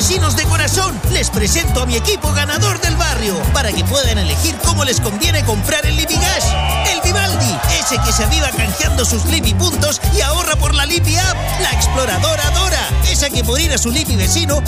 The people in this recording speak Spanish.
vecinos de corazón, les presento a mi equipo ganador del barrio, para que puedan elegir cómo les conviene comprar el Lipigas. El Vivaldi, ese que se aviva canjeando sus Lipi puntos y ahorra por la Lipi App. La exploradora Dora, esa que por ir a su Lipi vecino